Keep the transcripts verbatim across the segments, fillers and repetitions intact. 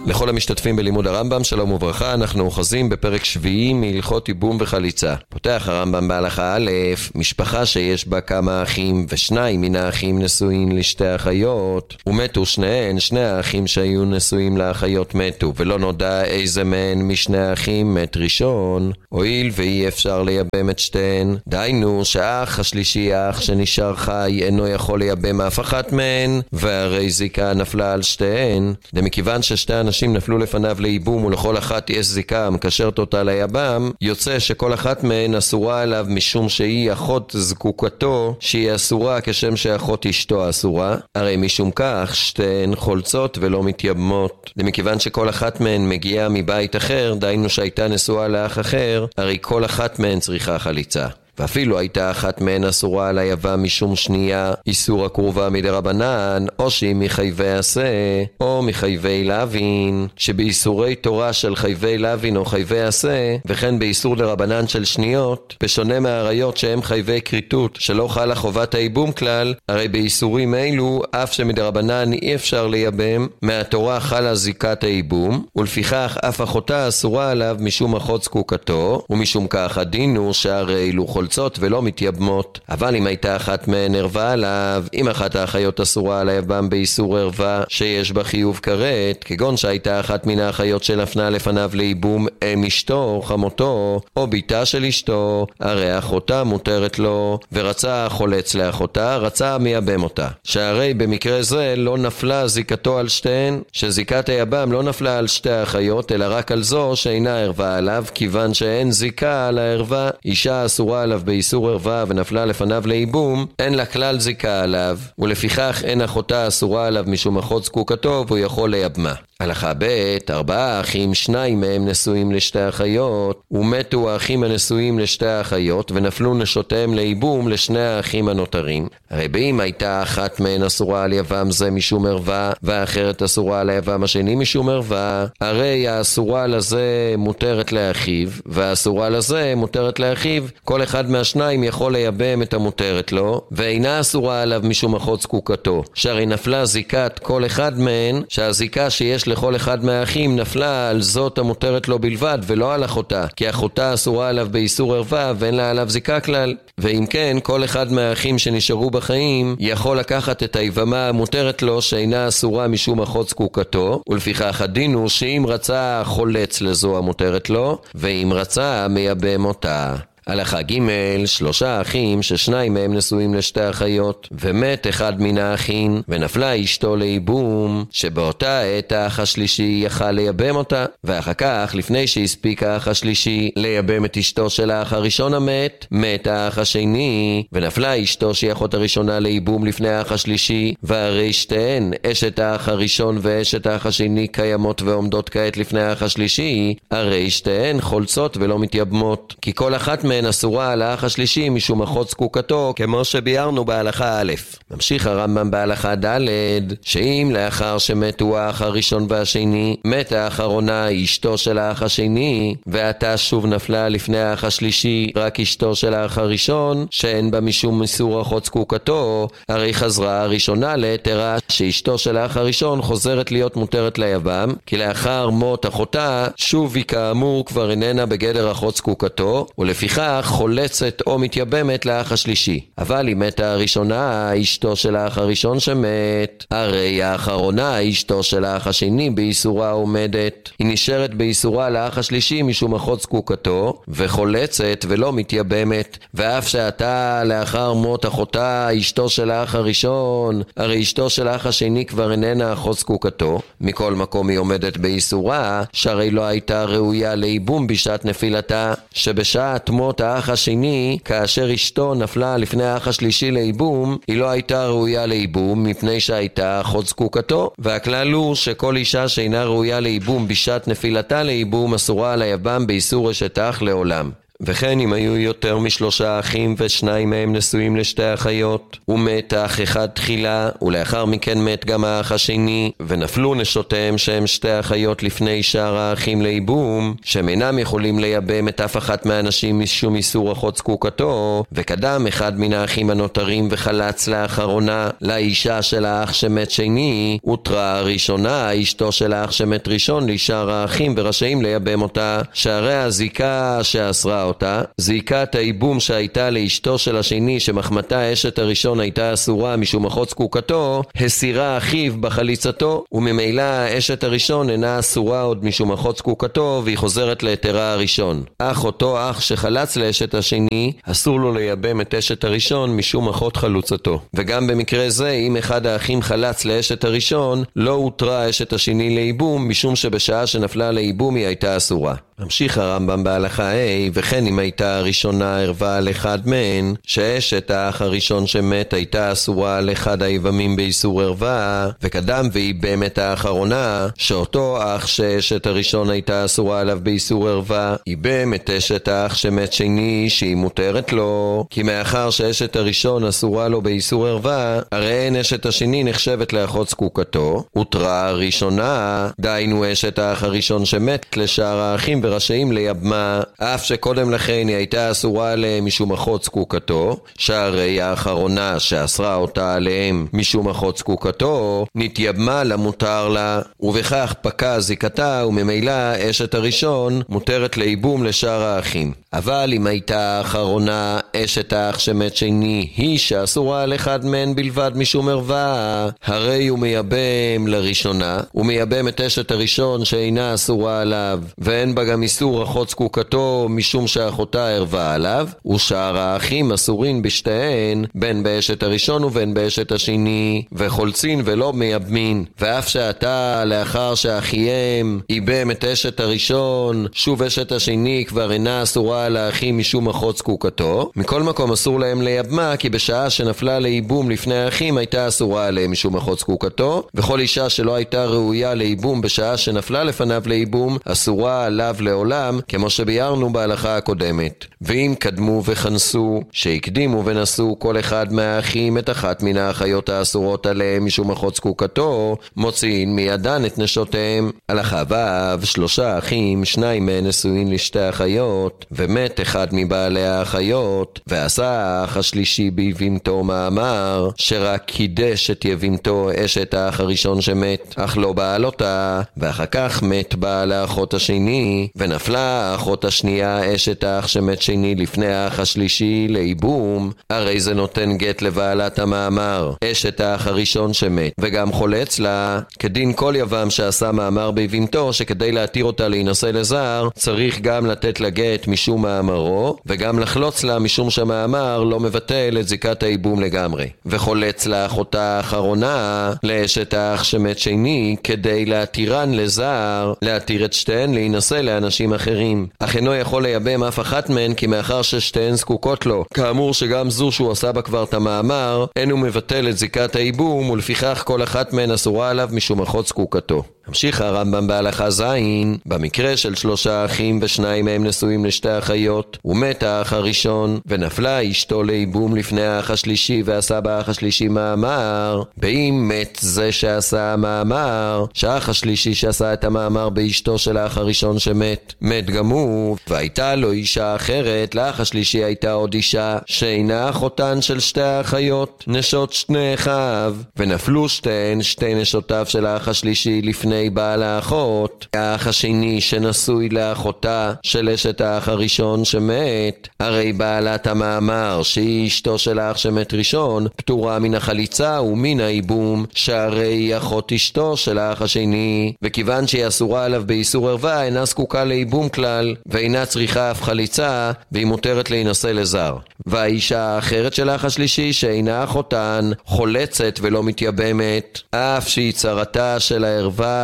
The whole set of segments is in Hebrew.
לכל המשתתפים בלימוד הרמב"ם, שלום וברכה. אנחנו אוחזים בפרק שביעי מהלכות ייבום וחליצה. פותח הרמב"ם בהלכה א', משפחה שיש בה כמה אחים ושניים מן האחים נשואים לשתי אחיות, ומתו שניהן, שני האחים שהיו נשואים לאחיות מתו, ולא נודע איזה מהן משני האחים מת ראשון, הואיל ואי אפשר לייבם את שתיהן, דהיינו שהאח השלישי, האח שנשאר חי, אינו יכול לייבם אף אחת מהן, והרי זיקה נפלה על שתיהן. דמכיוון ששתי אנשים נפלו לפניו לייבום ולכל אחת יש זיקה המקשרת אותה ליבם, יוצא שכל אחת מהן אסורה עליו משום שהיא אחות זקוקתו, שהיא אסורה כשם שאחות אשתו אסורה. הרי משום כך שתיהן חולצות ולא מתייבמות. דמכיוון שכל אחת מהן מגיעה מבית אחר, דהיינו שהייתה נשואה לאח אחר, הרי כל אחת מהן צריכה חליצה. ואפילו הייתה אחת מהן אסורה על היבם משום שנייה, איסור הקרובה מדרבנן, או שהיא מחייבי עשה, או מחייבי לוין, שבאיסורי תורה של חייבי לוין או חייבי עשה, וכן באיסור דרבנן של שניות, בשונה מהעריות שהם חייבי כריתות, שלא חלה חובת הייבום כלל, הרי באיסורים אלו, אף שמדרבנן אי אפשר לייבם, מהתורה חלה זיקת הייבום, ולפיכך אף אחותה אסורה עליו משום אחות זקוקתו, ומשום כך הדין הוא שהרי אלו חולצות ולא מתייבמות. אבל אם הייתה אחת מהן ערווה עליו, אם אחת האחיות אסורה על היבם באיסור ערווה שיש בה חיוב כרת, כגון שהייתה אחת מן האחיות שנפנה לפניו לייבום אם אשתו, חמותו, או ביתה של אשתו, הרי אחותה מותרת לו, ורצה חולץ לאחותה, רצה מייבם אותה. שהרי במקרה זה לא נפלה זיקתו על שתיהן, שזיקת היבם לא נפלה על שתי האחיות, אלא רק על זו שאינה ערווה עליו, כיוון שאין זיקה על הערווה. אישה אסורה עליו באיסור ערווה ונפלה לפניו לייבום, אין לה כלל זיקה עליו, ולפיכך אין אחותה אסורה עליו משום אחות זקוקתו, והוא יכול לייבמה. הלכה ב', ארבעה אחים, שניים מהם נשואים לשתי אחיות, ומתו האחים הנשואים לשתי האחיות, ונפלו נשותיהם לייבום לשני האחים הנותרים. הרי באם הייתה אחת מהן אסורה על יבם זה משום ערווה, והאחרת אסורה על היבם השני משום ערווה, הרי האסורה לזה מותרת לאחיו, והאסורה לזה מותרת לאחיו, כל אחד מהשניים יכול לייבם את המותרת לו, ואינה אסורה עליו משום אחות זקוקתו, שהרי נפלה זיקת כל אחד מהן, שהזיקה שיש לכל אחד מהאחים נפלה על זאת המותרת לו בלבד ולא על אחותה, כי אחותה אסורה עליו באיסור ערווה ואין לה עליו זיקה כלל. ואם כן, כל אחד מהאחים שנשארו בחיים יכול לקחת את היבמה המותרת לו שאינה אסורה משום אחות זקוקתו, ולפיכך הדין הוא שאם רצה חולץ לזו המותרת לו, ואם רצה מייבם אותה. הלכה ג', שלושה אחים ששניים מהם נשואים לשתי אחיות, ומת אחד מן האחים, ונפלה אשתו לייבום, שבאותה עת האח השלישי יכל לייבם אותה, ואחר כך, לפני שהספיק האח השלישי לייבם את אשתו של האח הראשון המת, מת האח השני, ונפלה אשתו שהיא אחות הראשונה לייבום לפני האח השלישי, והרי שתיהן, אשת האח הראשון ואשת האח השני קיימות ועומדות כעת לפני האח השלישי, הרי שתיהן חולצות ולא מתייבמות, כי כל אחת מהן אסורה על האח השלישי משום אחות זקוקתו, כמו שביארנו בהלכה א'. ממשיך הרמב"ם בהלכה ד', שאם לאחר שמתו האח הראשון והשני, מת האחרונה אשתו של האח השני, ועתה שוב נפלה לפני האח השלישי רק אשתו של האח הראשון, שאין בה משום איסור אחות זקוקתו, הרי חזרה הראשונה להתרה שאשתו של האח הראשון חוזרת להיות מותרת ליבם, כי לאחר מות אחותה שוב היא כאמור כבר איננה בגדר אחות זקוקתו, ולפיכך חולצת או מתייבמת לאח השלישי. אבל אם מתה הראשונה אשתו של האח הראשון שמת, הרי האחרונה אשתו של האח השני באיסורה עומדת, היא נשארת באיסורה לאח השלישי משום אחות זקוקתו, וחולצת ולא מתייבמת. ואף שעתה לאחר מות אחותה אשתו של האח הראשון, הרי אשתו של האח השני כבר איננה אחות זקוקתו, מכל מקום היא עומדת באיסורה, שהרי לא הייתה ראויה לייבום בשעת נפילתה, שבשעת מות האח השני, כאשר אשתו נפלה לפני האח השלישי לייבום, היא לא הייתה ראויה לייבום מפני שהייתה אחות זקוקתו, והכלל הוא שכל אישה שאינה ראויה לייבום בשעת נפילתה לייבום אסורה על היבם באיסור אשת אח לעולם. וכן אם היו יותר משלושה אחים ושניים מהם נשואים לשתי אחיות, ומת האח אחד תחילה, ולאחר מכן מת גם האח השני, ונפלו נשותיהם שהם שתי אחיות לפני שאר האחים לייבום, שהם אינם יכולים לייבם את אף אחת מהאנשים משום איסור אחות זקוקתו, וקדם אחד מן האחים הנותרים וחלץ לאחרונה לאישה של האח שמת שני, ותרה הראשונה אשתו של האח שמת ראשון לשאר האחים ורשאים לייבם אותה, שהרי הזיקה שאסרה אותה, זיקת הייבום שהייתה לאשתו של השני שמחמתה אשת הראשון הייתה אסורה משום אחות זקוקתו, הסירה אחיו בחליצתו, וממילא אשת הראשון אינה אסורה עוד משום אחות זקוקתו, והיא חוזרת ליתרה הראשון. אך אותו אח שחלץ לאשת השני, אסור לו לייבם את אשת הראשון משום אחות חלוצתו. וגם במקרה זה, אם אחד האחים חלץ לאשת הראשון, לא הותרה אשת השני לייבום, משום שבשעה שנפלה לייבום היא הייתה אסורה. ממשיך הרמב"ם בהלכה A, וכן אם הייתה הראשונה ערבה על אחד מהן, שאשת האח הראשון שמת הייתה אסורה על אחד היבמים באיסור ערבה, וקדם וייבם את האחרונה, שאותו אח שאשת הראשון הייתה אסורה עליו באיסור ערבה, ייבם את אשת האח שמת שני שהיא מותרת לו, כי מאחר שאשת הראשון אסורה לו באיסור ערבה, הרי אין אשת השני נחשבת לאחות זקוקתו, ותרה הראשונה, דהיינו אשת האח הראשון שמת לשאר האחים ורשאים לייבמה, אף שקודם לכן היא הייתה אסורה עליהם משום אחות זקוקתו, שהרי האחרונה שאסרה אותה עליהם משום אחות זקוקתו, נתייבמה למותר לה, ובכך פקע זיקתה, וממילא אשת הראשון מותרת לייבום לשאר האחים. אבל אם הייתה האחרונה אשת האח שמת שני היא שאסורה על אחד מהן בלבד משום ערווה, הרי הוא מייבם לראשונה, הוא מייבם את אשת הראשון שאינה אסורה עליו, ואין בה גם איסור אחות זקוקתו משום שאחותה ערווה עליו, ושאר האחים אסורין בשתיהן, בין באשת הראשון ובין באשת השני, וחולצין ולא מייבמין. ואף שעתה לאחר שאחייהם ייבם את אשת הראשון, שוב אשת השני כבר אינה אסורה על האחים משום אחות זקוקתו, מכל מקום אסור להם לייבמה, כי בשעה שנפלה לייבום לפני האחים הייתה אסורה עליהם משום אחות זקוקתו, וכל אישה שלא הייתה ראויה לייבום בשעה שנפלה לפניו לייבום אסורה עליו לעולם, כמו שביארנו בהלכה הקודמת. ואם קדמו וכנסו, שהקדימו ונשאו כל אחד מהאחים את אחת מן האחיות האסורות עליהם משום אחות זקוקתו, מוציאים מידן את נשותיהם. הלכה ו', שלושה אחים, שניים מהן נשואים לשתי אחיות, ומת אחד מבעלי האחיות, ועשה האח השלישי ביבימתו מאמר, שרק קידש את יבימתו אשת האח הראשון שמת, אך לא בעל אותה, ואחר כך מת בעל האחות השני, ונפלה האחות השנייה אשת האח שמת שני לפני האח השלישי לייבום, הרי זה נותן גט לבעלת המאמר, אשת האח הראשון שמת, וגם חולץ לה, כדין כל יבם שעשה מאמר ביבימתו, שכדי להתיר אותה להינשא לזר, צריך גם לתת לה גט משום מאמרו, וגם לחלוץ לה משום שהמאמר לא מבטל את זיקת הייבום לגמרי. וחולץ לה אחותה האחרונה לאשת האח שמת שני, כדי להתירן לזר, להתיר את שתיהן להינשא לאנשים אחרים. אך אינו יכול לייבם אף אחת מהן, כי מאחר ששתיהן זקוקות לו. כאמור שגם זו שהוא עשה בה כבר את המאמר, אין הוא מבטל את זיקת הייבום, ולפיכך כל אחת מהן אסורה עליו משום אחות זקוקתו. המשיך הרמב"ם בהלכה ז', במקרה של שלושה אחים ושניים מהם נשואים לשתי אחיות, ומת האח הראשון, ונפלה אשתו לייבום לפני האח השלישי, ועשה באח השלישי מאמר, באם מת זה שעשה המאמר, שהאח השלישי שעשה את המאמר באשתו של האח הראשון שמת, מת גם הוא, והייתה לו אישה אחרת, לאח השלישי הייתה עוד אישה, שאינה אחותן של שתי האחיות, נשות שני אחיו, ונפלו שתיהן שתי נשותיו של האח השלישי לפני בעל האחות. האח השני שנשוי לאחותה של אשת האח הראשון שמת, הרי בעלת המאמר שהיא אשתו של האח שמת ראשון, פטורה מן החליצה ומן הייבום, שהרי היא אחות אשתו של האח השני, וכיוון שהיא אסורה עליו באיסור ערווה, אינה זקוקה לייבום כלל, ואינה צריכה אף חליצה, והיא מותרת להינשא לזר. והאישה האחרת של האח השלישי שאינה אחותן, חולצת ולא מתייבמת, אף שהיא צרתה של הערווה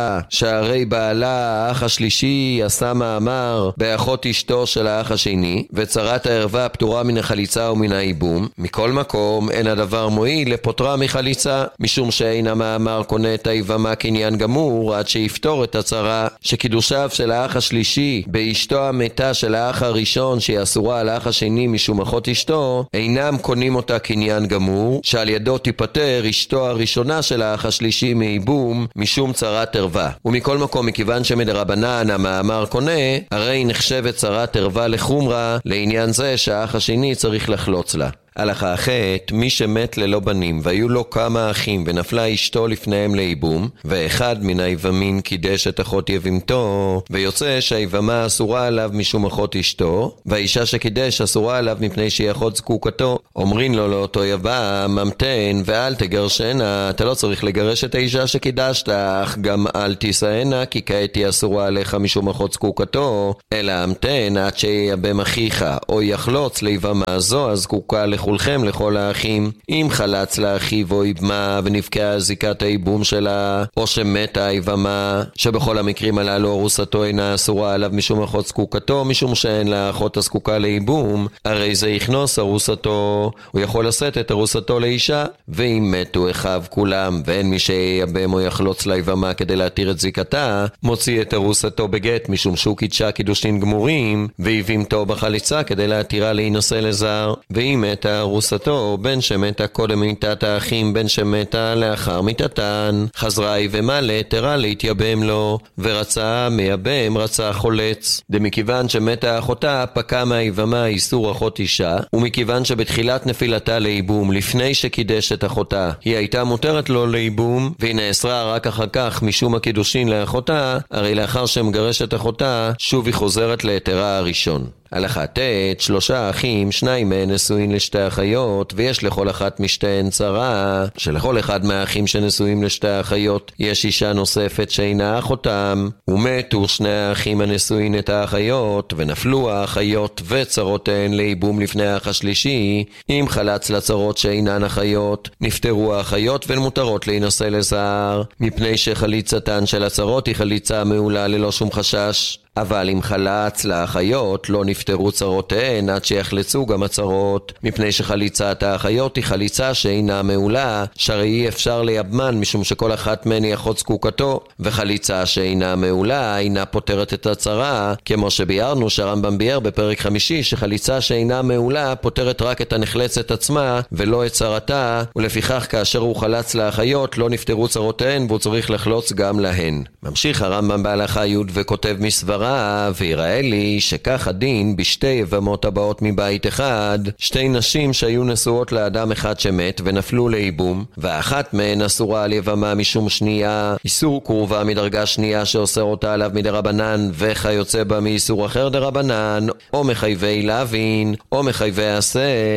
חליצה, שהרי בעלה האח השלישי עשה מאמר באחות אשתו של האח השני, וצרת הערווה פטורה מן החליצה ומן הייבום. מכל מקום אין הדבר מועיל לפוטרה מחליצה, משום שאין המאמר קונה את היבמה קניין גמור עד שיפתור את הצרה, שקידושיו של האח השלישי באשתו המתה של האח הראשון שהיא אסורה על האח השני משום אחות אשתו, אינם קונים אותה קניין גמור, שעל ידו תיפטר אשתו הראשונה של האח השלישי מייבום משום צרת ערווה. ומכל מקום, מכיוון שמדרבנן המאמר קונה, הרי נחשבת צרת ערווה לחומרה לעניין זה שהאח השני צריך לחלוץ לה. הלכה ח' מי שמת ללא בנים והיו לו כמה אחים ונפלה אשתו לפניהם לייבום, ואחד מן היבמים קידש את אחות יבימתו, ויוצא שהיבמה אסורה עליו משום אחות אשתו, והאישה שקידש אסורה עליו מפני שהיא אחות זקוקתו, אומרים לו לאותו יבם ממתן ואל תגרשנה, אתה לא צריך לגרש את האישה שקידשת, אך גם אל תישאנה כי כעת היא אסורה עליך משום אחות זקוקתו, אלא המתן עד שיבם אחיך או יחלוץ ליבמה זו הזקוקה לכולכם לכל האחים. אם חלץ לאחיו או יבמה ונפקעה זיקת הייבום שלה, או שמתה היבמה, שבכל המקרים הללו ארוסתו אינה אסורה עליו משום אחות זקוקתו, משום שאין לה אחות הזקוקה לייבום, הרי זה יכנוס ארוסתו, הוא יכול לשאת את ארוסתו לאישה. ואם מתו אחיו כולם ואין מי שייבם או יחלוץ ליבמה כדי להתיר את זיקתה, מוציא את ארוסתו בגט משום שהוא קידשה קידושין גמורים, ויבימתו בחליצה כדי להתירה להינשא לזר. ואם מתה ארוסתו, בין שמתה קודם מיתת האחים בין שמתה לאחר מיתתן, חזרה היבמה להתרה להתייבם לו, ורצה מייבם רצה חולץ. דמכיוון שמתה אחותה פקע מהיבמה איסור אחות אישה, ומכיוון שבתחילת נפילתה לייבום לפני שקידש את אחותה היא הייתה מותרת לו לייבום, והיא נאסרה רק אחר כך משום הקידושין לאחותה, הרי לאחר שמגרש את אחותה שוב היא חוזרת להתרה הראשון. הלכה ט' שלושה אחים, שניים מהן נשואים לשתי אחיות, ויש לכל אחת משתיהן צרה, שלכל אחד מהאחים שנשואים לשתי אחיות יש אישה נוספת שאינה אחותם, ומתו שני האחים הנשואים את האחיות, ונפלו האחיות וצרותיהן לייבום לפני האח השלישי. אם חלץ לצרות שאינן אחיות, נפטרו האחיות ומותרות להינשא לזר, מפני שחליצתן של הצרות היא חליצה מעולה ללא שום חשש. אבל אם חלץ לאחיות לא נפטרו צרותיהן עד שיחלצו גם הצרות, מפני שחליצת האחיות היא חליצה שאינה מעולה, שהרי אי אפשר לייבמן משום שכל אחת מהן היא אחות זקוקתו, וחליצה שאינה מעולה אינה פותרת את הצרה, כמו שביארנו שהרמב"ם ביאר בפרק חמישי שחליצה שאינה מעולה פותרת רק את הנחלצת עצמה ולא את צרתה, ולפיכך כאשר הוא חלץ לאחיות לא נפטרו צרותיהן והוא צריך לחלוץ גם להן. ממשיך הרמב"ם בהלכה י' וכותב מסברה, ויראה לי שכך הדין בשתי יבמות הבאות מבית אחד, שתי נשים שהיו נשואות לאדם אחד שמת ונפלו לייבום, ואחת מהן אסורה על יבמה משום שנייה, איסור קרובה מדרגה שנייה שאוסר אותה עליו מדרבנן וכיוצא בה מאיסור אחר דרבנן, או מחייבי להבין או מחייבי עשה,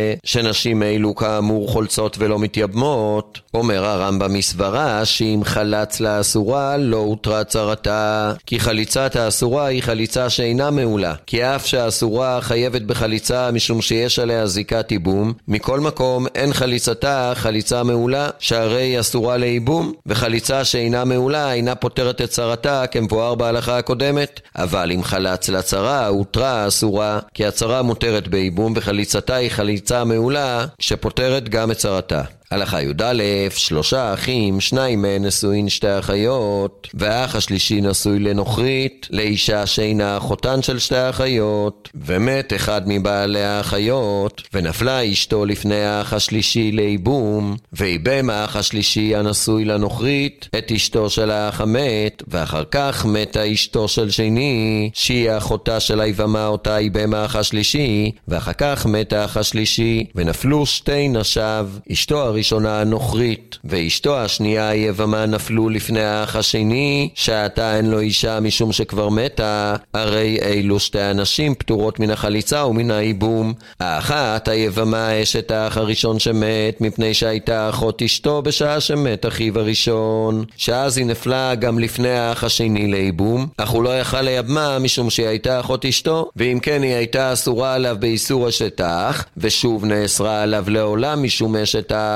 שנשים אלו כאמור חולצות ולא מתייבמות. אומר הרמב"ם מסברה שאם חלץ לאסורה לא הותרה צרתה, כי חליצת האסורה היא חליצה שאינה מעולה, כי אף שהאסורה חייבת בחליצה משום שיש עליה זיקת ייבום, מכל מקום אין חליצתה חליצה מעולה, שהרי היא אסורה לייבום, וחליצה שאינה מעולה אינה פותרת את צרתה כמבואר בהלכה הקודמת. אבל אם חלץ לצרה הותרה אסורה, כי הצרה מותרת בייבום וחליצתה היא חליצה מעולה שפותרת גם את צרתה. הלכה י"א שלושה אחים, שניים מהן נשואים שתי אחיות, והאח השלישי נשוי לנוכרית, לאישה שאינה אחותן של שתי אחיות, ומת אחד מבעלי האחיות, ונפלה אשתו לפני האח השלישי לייבום, וייבם האח השלישי הנשוי לנוכרית את אשתו של האח המת, ואחר כך מתה אשתו של שני, שהיא האחותה של היבמה אותה ייבם האח השלישי, ואחר כך מתה האח השלישי, ונפלו שתי נשיו, אשתו הראשונה הנוכרית ואשתו השנייה היבמה, נפלו לפני האח השני שעתה אין לו אישה משום שכבר מתה, הרי אילו שתי אנשים פטורות מן החליצה ומן הייבום. האחת היבמה אשת האח הראשון שמת, מפני שהייתה אחות אשתו בשעה שמת אחיו הראשון, שאז היא נפלה גם לפני האח השני לייבום, אך הוא לא יכל לייבמה משום שהיא הייתה אחות אשתו, ואם כן היא הייתה אסורה עליו באיסור אשת האח, ושוב נאסרה עליו לעולם משום אשת האח.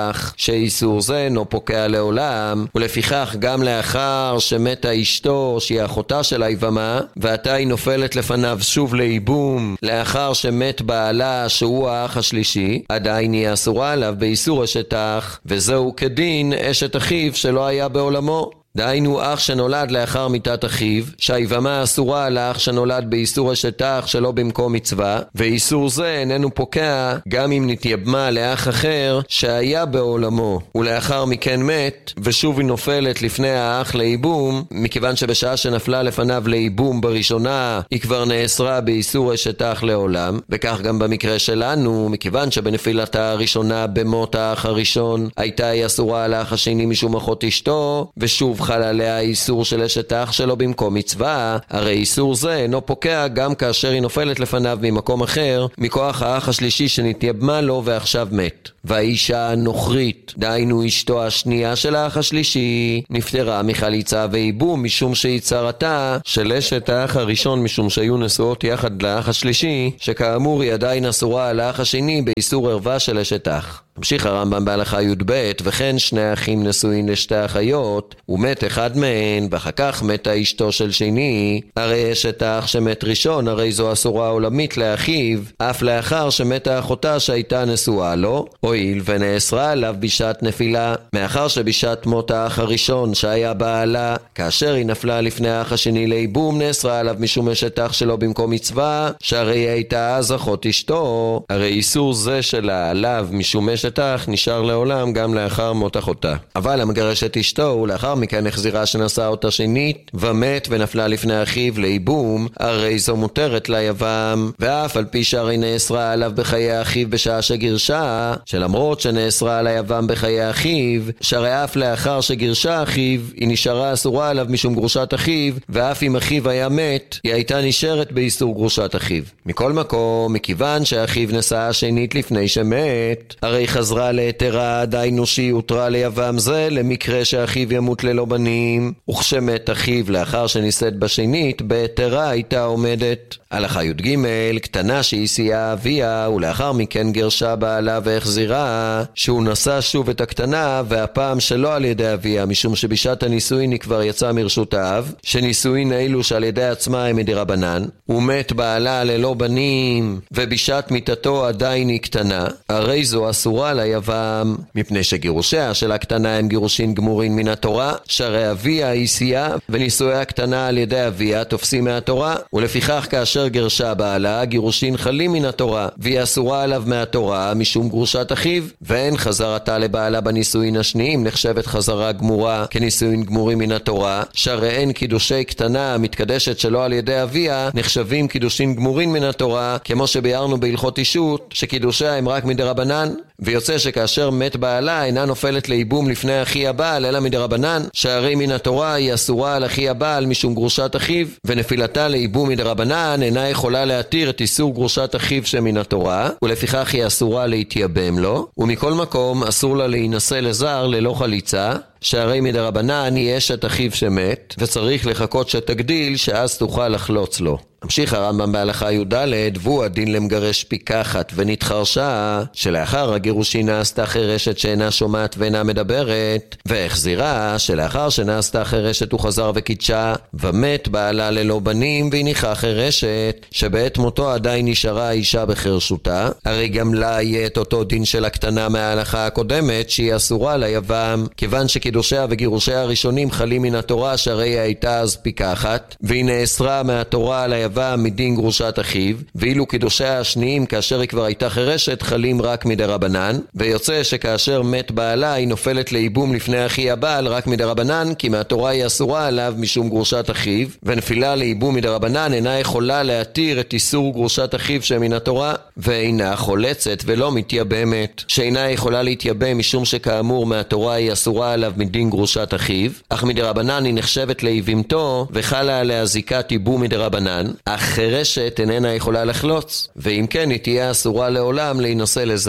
אח, שאיסור זה אינו פוקע לעולם, ולפיכך גם לאחר שמתה אשתו שהיא אחותה של היבמה, ועתה היא נופלת לפניו שוב לייבום, לאחר שמת בעלה שהוא האח השלישי, עדיין היא אסורה עליו באיסור אשת אח, וזהו כדין אשת אחיו שלא היה בעולמו. דהיינו אח שנולד לאחר מיתת אחיו, שהיבמה אסורה על האח שנולד באיסור אשת אח שלא במקום מצווה, ואיסור זה איננו פוקע גם אם נתייבמה לאח אחר שהיה בעולמו, ולאחר מכן מת, ושוב היא נופלת לפני האח לייבום, מכיוון שבשעה שנפלה לפניו לייבום בראשונה, היא כבר נאסרה באיסור אשת אח לעולם, וכך גם במקרה שלנו, מכיוון שבנפילתה הראשונה במות האח הראשון, הייתה היא אסורה על האח השני משום אחות אשתו, ושוב חל עליה איסור של אשת אח שלו במקום מצווה, הרי איסור זה אינו פוקע גם כאשר היא נופלת לפניו ממקום אחר, מכוח האח השלישי שנתייבמה לו ועכשיו מת. והאישה הנוכרית, דהיינו אשתו השנייה של האח השלישי, נפטרה מחליצה וייבום משום שהיא צרתה של אשת האח הראשון משום שהיו נשואות יחד לאח השלישי, שכאמור היא עדיין אסורה על האח השני באיסור ערווה של אשת אח. ממשיך הרמב"ם בהלכה י"ב, וכן שני אחים נשואים לשתי אחיות, ומת אחד מהן, ואחר כך מתה אשתו של שני, הרי אשת האח שמת ראשון, הרי זו אסורה עולמית לאחיו, אף לאחר שמתה אחותה שהייתה נשואה לו, הואיל ונאסרה עליו בשעת נפילה, מאחר שבשעת מות האח הראשון שהיה בעלה, כאשר היא נפלה לפני האח השני לייבום, נאסרה עליו משום אשת אח שלו במקום מצווה, שהרי היא הייתה אז אחות אשתו, הרי איסור זה שלה עליו משום אשת אח נשאר לעולם גם לאחר מות אחותה. אבל המגרש את אשתו ולאחר מכן החזירה שנשאה אותה שנית ומת ונפלה לפני אחיו לייבום, הרי זו מותרת ליבם, ואף על פי שהרי נאסרה עליו בחיי אחיו בשעה שגירשה, שלמרות שנאסרה על היבם בחיי אחיו, שהרי אף לאחר שגירשה אחיו היא נשארה אסורה עליו משום גרושת אחיו, ואף אם אחיו היה מת היא הייתה נשארת באיסור גרושת אחיו. מכל מקום, מכיוון שאחיו נשאה שנית לפני שמת, הרי חזרה להתרה, דהיינו שהיא הותרה ליבם זה למקרה שאחיו ימות ללא בנים, וכשמת אחיו לאחר שנישאת בשנית בהתרה הייתה עומדת. הלכה י"ג, קטנה שהיא סייעה אביה ולאחר מכן גרשה בעלה והחזירה, שהוא נשא שוב את הקטנה והפעם שלא על ידי אביה, משום שבשעת הנישואין היא כבר יצאה מרשות האב, שנישואין האלו שעל ידי עצמה הם מדרבנן, ומת בעלה ללא בנים ובשעת מיתתו עדיין היא קטנה, הרי זו אסורה ליבם, מפני שגירושיה של הקטנה הם גירושין גמורין מן התורה, שהרי אביה היא סייעה ונישואי הקטנה על ידי אביה תופסים מהתורה, ולפיכך כאשר גרשה בעלה גירושין חלים מן התורה, והיא אסורה עליו מהתורה משום גרושת אחיו, ואין חזרתה לבעלה בנישואין השניים נחשבת חזרה גמורה כנישואין גמורים מן התורה, שהרי אין קידושי קטנה מתקדשת שלא על ידי אביה נחשבים קידושין גמורים מן התורה, כמו שביארנו בהלכות אישות שקידושיה הם רק מדרבנן, ויוצא שכאשר מת בעלה אינה נופלת לייבום לפני אחי הבעל אלא מדרבנן, שהרי מן התורה היא אסורה על אחי הבעל משום גרושת אחיו, ונפילתה לייבום מדרבנן אינה יכולה להתיר את איסור גרושת אחיו שמן התורה, ולפיכך היא אסורה להתייבם לו, ומכל מקום אסור לה להינשא לזר ללא חליצה, שהרי מדרבנן היא אשת אחיו שמת, וצריך לחכות שתגדיל שאז תוכל לחלוץ לו. המשיך הרמב"ם בהלכה י"ד, והוא הדין למגרש פיקחת ונתחרשה, שלאחר הגירושין נעשתה חירשת שאינה שומעת ואינה מדברת, והחזירה שלאחר שנעשתה חירשת הוא חזר וקידשה, ומת בעלה ללא בנים והניחה חירשת, שבעת מותו עדיין נשארה האישה בחרשותה, הרי גם לה יהיה את אותו דין של הקטנה מההלכה הקודמת שהיא אסורה ליבם, כיוון שקידושיה וגירושיה הראשונים חלים מן התורה, שהרי היא הייתה אז פיקחת, והיא נאסרה מהתורה על היבם מדין גרושת אחיו, ואילו קידושיה השניים כאשר היא כבר הייתה חירשת חלים רק מדרבנן, ויוצא שכאשר מת בעלה היא נופלת לייבום לפני אחי הבעל רק מדרבנן, כי מהתורה היא אסורה עליו משום גרושת אחיו, ונפילה לייבום מדרבנן אינה יכולה להתיר את איסור גרושת אחיו שמן התורה, ואינה חולצת ולא מתייבמת, שאינה יכולה להתייבם משום שכאמור מהתורה היא אסורה עליו מדין גרושת אחיו, אך מדרבנן היא נחשבת לייבמתו וחלה עליה זיקת ייבום מדרבנן, אך חירשת איננה יכולה לחלוץ, ואם כן היא תהיה אסורה לעולם להינשא לזר.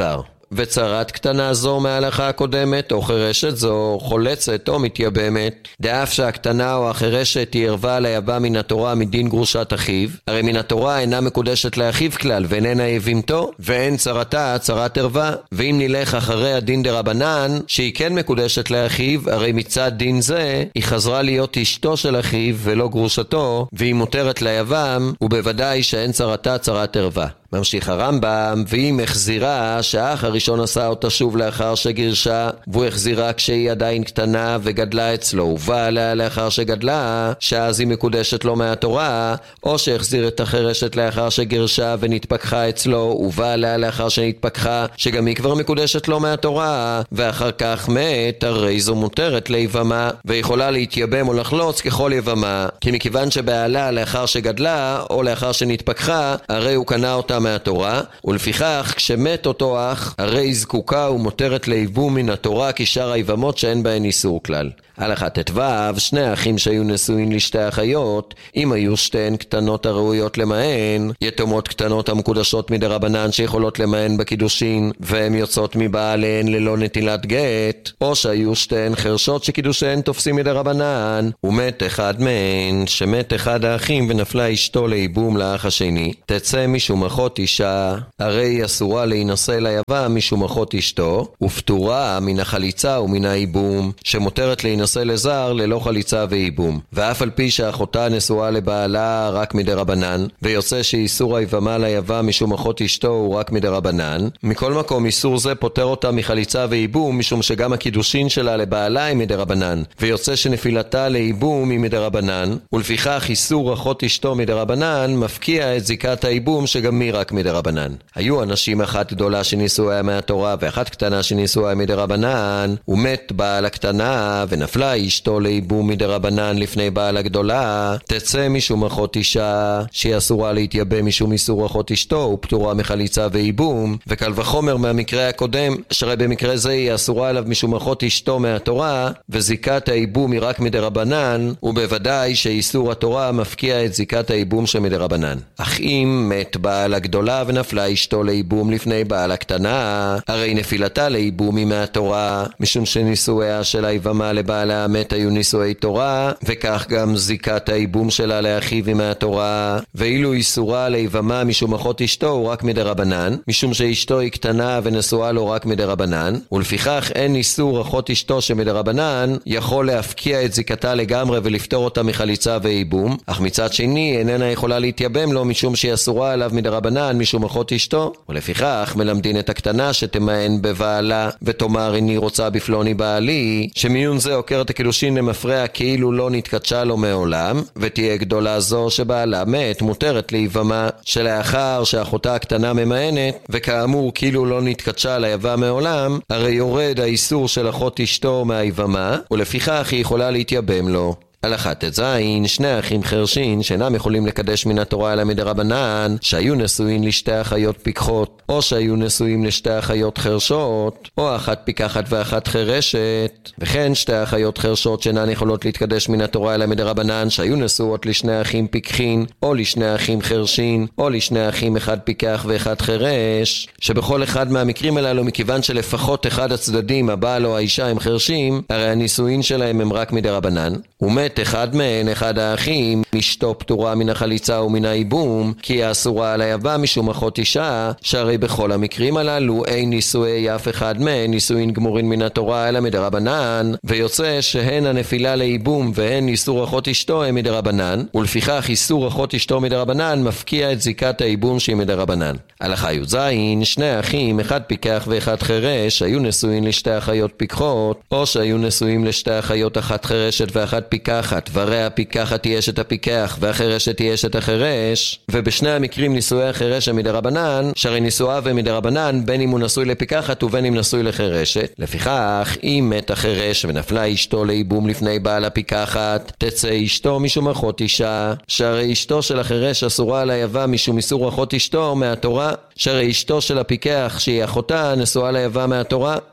וצרת קטנה זו מההלכה הקודמת, או חרשת זו חולצת או מתייבמת, דאף שהקטנה או החרשת היא ערווה על היבם מן התורה מדין גרושת אחיו, הרי מן התורה אינה מקודשת לאחיו כלל, ואיננה יבימתו, ואין צרתה צרת ערווה. ואם נלך אחרי הדין דרבנן, שהיא כן מקודשת לאחיו, הרי מצד דין זה, היא חזרה להיות אשתו של אחיו ולא גרושתו, והיא מותרת ליבם, ובוודאי שאין צרתה צרת ערווה. ממשיך הרמב"ם, ואם החזירה שהאח הראשון עשה אותה שוב לאחר שגירשה, והוא החזירה כשהיא עדיין קטנה וגדלה אצלו, ובא עליה לאחר שגדלה, שאז היא מקודשת לו מהתורה, או שהחזיר את החרשת לאחר שגירשה ונתפקחה אצלו, ובא עליה לאחר שנתפקחה, שגם היא כבר מקודשת לו מהתורה, ואחר כך מת, הרי זו מותרת ליבמה, ויכולה להתייבם או לחלוץ ככל יבמה, כי מכיוון שבעלה לאחר שגדלה, או לאחר שנתפקחה, הרי הוא קנה אותה מהתורה, ולפיכך כשמת אותו אח, הרי זקוקה ומותרת ליבום מן התורה כשאר היבמות שאין בהן איסור כלל. הלכה ט"ו, שני האחים שהיו נשואים לשתי אחיות, אם היו שתיהן קטנות הראויות למען, יתומות קטנות המקודשות מדרבנן שיכולות למען בקידושין, והן יוצאות מבעליהן ללא נטילת גט, או שהיו שתיהן חרשות שקידושיהן תופסים מדרבנן, ומת אחד מהן, שמת אחד האחים ונפלה אשתו לייבום לאח השני, תצא משום אחות אישה, הרי היא אסורה להינשא ליבם משום אחות אשתו, ופטורה מן החליצה ומן הייבום, שמותרת להינשא לזר ללא חליצה וייבום. ואף על פי שאחותה נשואה לבעלה רק מדרבנן, ויוצא שאיסור היבמה ליבם משום אחות אשתו הוא רק מדרבנן, מכל מקום איסור זה פותר אותה מחליצה וייבום, משום שגם הקידושין שלה לבעלה היא מדרבנן, ויוצא שנפילתה לייבום היא מדרבנן, ולפיכך איסור אחות אשתו מדרבנן מפקיע את זיקת הייבום שגם היא רק מדרבנן. היו אנשים אחת גדולה שנישואיה מהתורה ואחת קטנה שנישואיה מדרבנן, ומת בעל הקטנה ונפלה אשתו לייבום מדרבנן לפני בעל הגדולה, תצא משום אחות אישה שהיא אסורה להתייבם משום איסור אחות אשתו ופטורה מחליצה וייבום, וקל וחומר מהמקרה הקודם, שרי במקרה זה היא אסורה אליו משום אחות אשתו מהתורה, וזיקת הייבום היא רק מדרבנן, ובוודאי שאיסור התורה מפקיע את זיקת הייבום שמדרבנן. אך אם מת בעל הגדולה ונפלה אשתו לייבום לפני בעל הקטנה, הרי נפילתה לייבום היא מהתורה, משום שנישואיה של היבמה לבעלה המת היו נישואי תורה, וכך גם זיקת הייבום שלה לאחיו היא מהתורה, ואילו איסורה ליבמה משום אחות אשתו הוא רק מדרבנן, משום שאשתו היא קטנה ונשואה לו רק מדרבנן, ולפיכך אין איסור אחות אשתו שמדרבנן יכול להפקיע את זיקתה לגמרי ולפתור אותה מחליצה וייבום, אך מצד שני איננה יכולה להתייבם לו משום שהיא אסורה עליו מדרבנן משום אחות אשתו, ולפיכך מלמדין את הקטנה שתמען בבעלה ותאמר איני רוצה בפלוני בעלי, שמיון זה עוקר את הקידושין למפרע כאילו לא נתקדשה לו מעולם, ותהיה גדולה זו שבעלה מת מותרת להיבמה, שלאחר שאחותה הקטנה ממענת, וכאמור כאילו לא נתקדשה ליבם מעולם, הרי יורד האיסור של אחות אשתו מהיבמה, ולפיכך היא יכולה להתייבם לו. הלכה ט"ז, שני האחים חרשים שאינם יכולים לקדש מן התורה אלא מדרבנן, שהיו נשואים לשתי אחיות פיקחות, או שהיו נשואים לשתי אחיות חרשות, או אחת פיקחת ואחת חרשת, וכן שתי אחיות חרשות שאינן יכולות להתקדש מן התורה אלא מדרבנן, שהיו נשואות לשני אחים פיקחין, או לשני אחים חרשין, או לשני אחים אחד פיקח ואחד חרש, שבכל אחד מהמקרים הללו, מכיוון שלפחות אחד הצדדים, הבעל או האישה הם חרשים, הרי הנישואין שלהם הם רק מדרבנן, ומת אחד מהן, אחד האחים, אשתו פטורה מן החליצה ומן הייבום, כי היא אסורה על היבם משום אחות אישה, שהרי בכל המקרים הללו אין נישואי אף אחד מהן נישואין גמורין מן התורה אלא מדרבנן, ויוצא שהן הנפילה לייבום והן איסור אחות אשתו הם מדרבנן, ולפיכך איסור אחות אשתו מדרבנן מפקיע את זיקת הייבום שהיא מדרבנן. הלכה י"ז, שני האחים, אחד פיקח ואחד חרש, היו נשואים לשתי אחיות פיקחות, או שהיו נשואים לשתי אחיות אחת חרשת ואחת פיקחת, והרי הפיקחת היא אשת הפיקח והחרשת היא אשת החרש, ובשני המקרים נישואי החרש הם מדרבנן, שהרי נישואיו הם מדרבנן בין אם הוא נשוי לפיקחת ובין אם נשוי לחרשת. לפיכך, אם מת החרש ונפלה אשתו לייבום לפני בעל הפיקחת, תצא אשתו משום אחות אישה, שהרי אשתו של החרש אסורה על היבם משום איסור אחות אשתו מהתורה, שהרי אשתו של הפיקח שהיא אחותה נשואה ליבם מהתורה,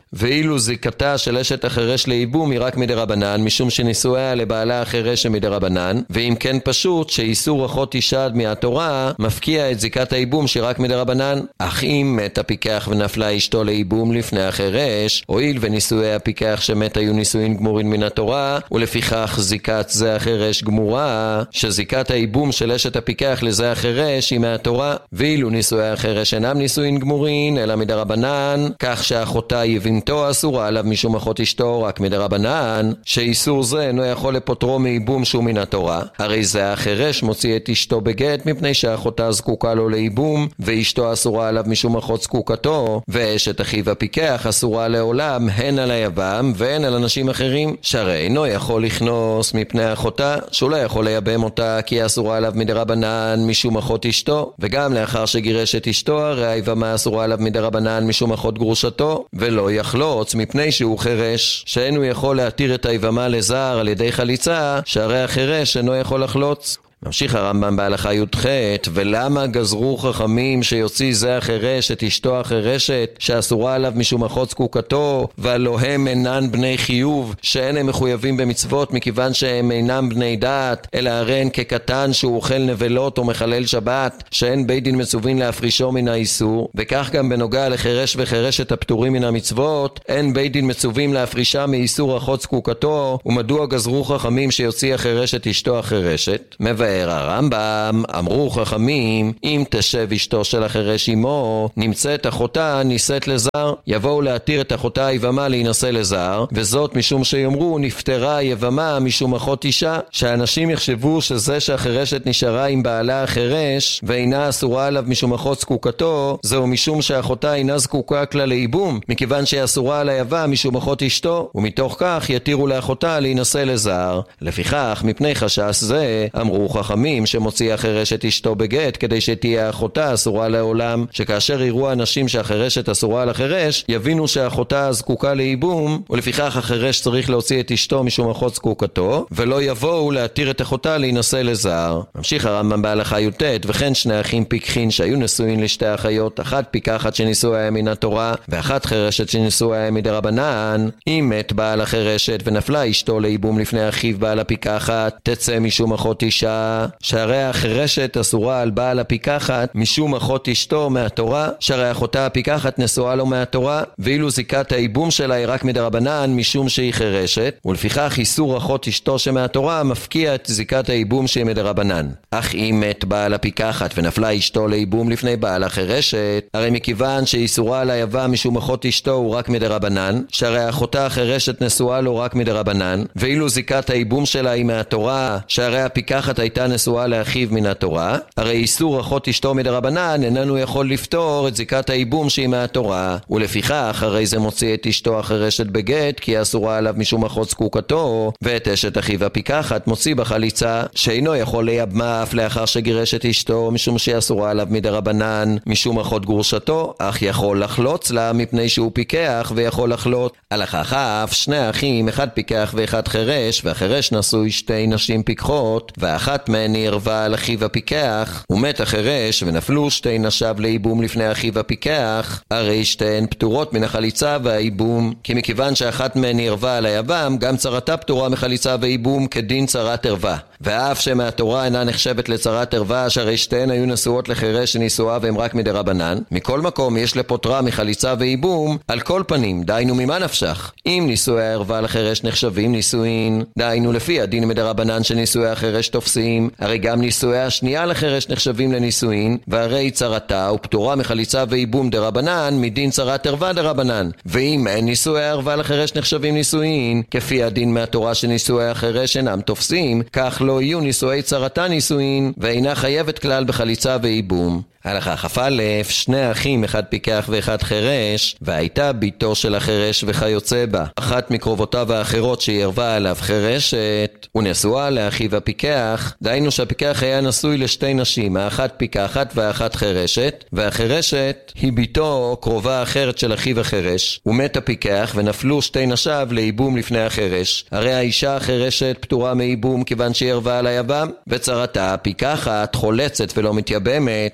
ואילו זיקתה של אשת החירש לייבום היא רק מדרבנן, משום שנישואיה לבעלה החירש שמדרבנן, ואם כן פשוט שאיסור אחות אישה מהתורה מפקיע את זיקת הייבום שהיא רק מדרבנן. אך אם מת הפיקח ונפלה אשתו לייבום לפני החירש, הואיל ונישואי הפיקח שמת היו נישואין גמורים מן התורה, ולפיכך זיקת זה החירש גמורה, שזיקת הייבום של אשת הפיקח לזה החירש היא מהתורה, ואילו נישואי החירש אינם נישואין גמורין אלא מדרבנן, כך שאחותה יבימתו אסורה עליו משום אחות אשתו רק מדרבנן, שאיסור זה אינו יכול לפוטרו מייבום שהוא מן התורה. הרי זה החירש מוציא את אשתו בגט מפני שאחותה זקוקה לו לייבום, ואשתו אסורה עליו משום אחות זקוקתו, ואשת אחיו הפיקח אסורה לעולם הן על היבם והן על אנשים אחרים, שהרי אינו יכול לכנוס מפני אחותה, שהוא לא יכול לייבם אותה כי אסורה עליו מדרבנן משום אחות אשתו, וגם לאחר שגירש את אשתו הרי היבמה אסורה עליו מדרבנן משום אחות גרושתו, ולא יחלוץ מפני שהוא חירש, שאין הוא יכול להתיר את היבמה לזר על ידי חליצה, שהרי החירש אינו יכול לחלוץ. ממשיך הרמב"ם בהלכה י"ח, ולמה גזרו חכמים שיוציא זה החירש את אשתו החירשת שאסורה עליו משום אחות זקוקתו, והלא הם אינן בני חיוב, שאין הם מחויבים במצוות מכיוון שהם אינם בני דת, אלא הרי הן כקטן שהוא אוכל נבלות או מחלל שבת, שאין בית דין מצווין להפרישו מן האיסור, וכך גם בנוגע לחירש וחירשת הפטורים מן המצוות, אין בית דין מצווים להפרישה מאיסור אחות זקוקתו. ומדוע גזרו חכמים שיוציא החירש את אשתו החירשת? מבאר הרמב"ם, אמרו חכמים, אם תשב אשתו של החירש עמו, נמצאת אחותה נישאת לזר, יבואו להתיר את אחותה היבמה להינשא לזר, וזאת משום שיאמרו נפטרה היבמה משום אחות אישה, שאנשים יחשבו שזה שהחירשת נשארה עם בעלה החירש ואינה אסורה עליו משום אחות זקוקתו, זהו משום שאחותה אינה זקוקה כלל לייבום, מכיוון שהיא אסורה על היבמה משום אחות אשתו, ומתוך כך יתירו לאחותה להינשא לזר. לפיכך מפני חשש זה אמרו חכמים שמוציא החירשת אשתו בגט כדי שתהיה אחותה אסורה לעולם, שכאשר יראו אנשים שהחירשת אסורה על החירש יבינו שאחותה זקוקה לייבום, ולפיכך החירש צריך להוציא את אשתו משום אחות זקוקתו, ולא יבואו להתיר את אחותה להינשא לזר. ממשיך הרמב"ם בהלכה י"ט, וכן שני אחים פיקחין שהיו נשואים לשתי אחיות, אחת פיקחת שנישואיה מן התורה ואחת חירשת שנישואיה מדרבנן, אם מת בעל החירשת ונפלה אשתו לייבום לפני אחיו בעל הפיקחת, תצא משום אחות אישה, שהרי החירשת אסורה על בעל הפיקחת משום אחות אשתו מהתורה, שהרי אחותה הפיקחת נשואה לו מהתורה, ואילו זיקת הייבום שלה היא רק מדרבנן משום שהיא חירשת, ולפיכך איסור אחות אשתו שמהתורה מפקיע את זיקת הייבום שהיא מדרבנן. אך אם מת בעל הפיקחת ונפלה אשתו לייבום לפני בעל החירשת, הרי מכיוון שאיסורה על היבם משום אחות אשתו הוא רק מדרבנן, שהרי אחותה החירשת נשואה לו רק מדרבנן, ואילו זיקת הייבום שלה היא מהתורה, שהרי הפיקחת הייתה נשואה לאחיו מן התורה, הרי איסור אחות אשתו מדרבנן איננו יכול לפתור את זיקת הייבום שהיא מהתורה, ולפיכך הרי זה מוציא את אשתו החירשת בגט כי אסורה עליו משום אחות זקוקתו, ואת אשת אחיו הפיקחת מוציא בחליצה, שאינו יכול לייבמה אף לאחר שגירש את אשתו משום שהיא אסורה עליו מדרבנן משום אחות גרושתו, אך יכול לחלוץ לה מפני שהוא פיקח ויכול לחלוט. הלכה כ', שני אחים, אחד פיקח ואחד חירש, והחירש נשוי שתי נשים פיקחות, ואחת מהן ערבה על אחיו הפיקח, ומת החירש ונפלו שתי נשיו לייבום לפני אחיו הפיקח, הרי שתיהן פטורות מן החליצה והייבום, כי מכיוון שאחת מהן ערבה על היבם, גם צרתה פטורה מחליצה וייבום כדין צרת ערבה, ואף שמהתורה אינה נחשבת לצרת ערבה, שהרי שתיהן היו נשואות לחירש שנישואיו והם רק מדרבנן. מכל מקום יש לפוטרה מחליצה וייבום על כל פנים, דיינו ממה נפשך? אם נישואי הערבה לחירש נחשבים נישואין, דיינו לפי הדין מדרבנן שנישואי החירש תופסים, הרי גם נישואי השנייה לחירש נחשבים לנישואין, והרי צרתה ופטורה מחליצה וייבום דרבנן מדין צרת ערבה דרבנן. ואם אין נישואי הערבה לחירש נחשבים נישואין, כפי הדין מהתורה שנישואי החירש אינם תופסים, כך לא יהיו נישואי צרתה נישואין, ואינה חייבת כלל בחליצה וייבום. הלכה כ"א, שני אחים, אחד פיקח ואחד חירש, והייתה ביתו של החירש וכיוצא בה, אחת מקרובותיו האחרות שהיא ערבה עליו חירשת, ונשואה לאחיו הפיקח, דהיינו שהפיקח היה נשוי לשתי נשים, האחת פיקחת והאחת חירשת, והחירשת היא ביתו קרובה אחרת של אחיו החירש, ומת הפיקח ונפלו שתי נשיו לייבום לפני החירש, הרי האישה החירשת פטורה מייבום כיוון שהיא ערבה על היבם, וצרתה הפיקחת חולצת ולא מתייבמת, ואין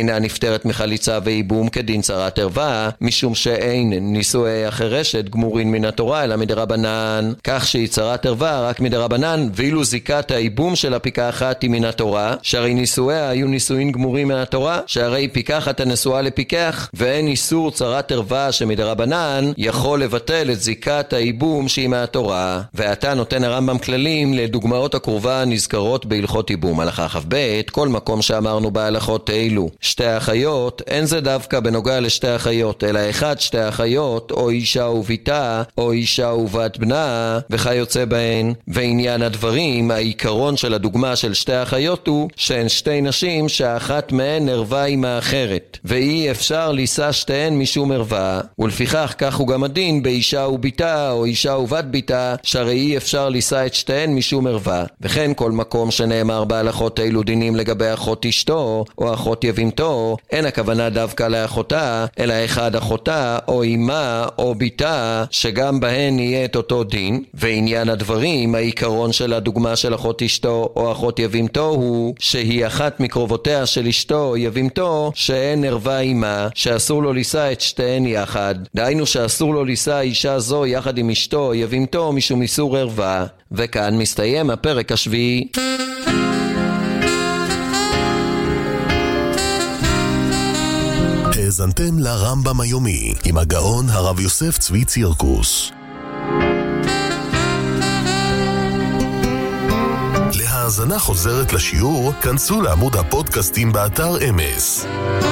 אינה נפטרת מחליצה וייבום כדין צרת ערווה, משום שאין נישואי החרשת גמורין מן התורה אלא מדרבנן, כך שהיא צרת ערווה רק מדרבנן, ואילו זיקת הייבום של הפיקחת היא מן התורה, שהרי נישואיה היו נישואין גמורים מן התורה, שהרי פיקחת הנשואה לפיקח, ואין איסור צרת ערווה שמדרבנן יכול לבטל את זיקת הייבום שהיא מהתורה. ועתה נותן הרמב"ם כללים לדוגמאות הקרובה נזכרות בהלכות ייבום. הלכה כ"ב, כל מקום שאמרנו בהלכות אלו שתי אחיות, אין זה דווקא בנוגע לשתי אחיות, אלא אחד שתי אחיות, או אישה וביתה, או אישה ובת בנה, וכיוצא בהן. ועניין הדברים, העיקרון של הדוגמה של שתי אחיות הוא שהן שתי נשים שאחת מהן ערווה עם האחרת, ואי אפשר לישא שתיהן משום ערווה, ולפיכך כך הוא גם הדין באישה וביתה, או אישה ובת ביתה, שהרי אי אפשר לישא את שתיהן משום ערווה. וכן כל מקום שנאמר בהלכות אילו דינים לגבי אחות אשתו, או אחות יבימתו, אין הכוונה דווקא לאחותה, אלא אחד אחותה, או אמה, או ביתה, שגם בהן יהיה את אותו דין. ועניין הדברים, העיקרון של הדוגמה של אחות אשתו, או אחות יבימתו, הוא שהיא אחת מקרובותיה של אשתו, או יבימתו, שאין ערווה עמה, שאסור לו לישא את שתיהן יחד. דהיינו שאסור לו לישא אישה זו יחד עם אשתו, או יבימתו, משום איסור ערווה. וכאן מסתיים הפרק השביעי. האזנתם לרמב"ם היומי עם הגאון הרב יוסף צבי צירקוס. להאזנה חוזרת לשיעור, כנסו לעמוד הפודקאסטים באתר אמס.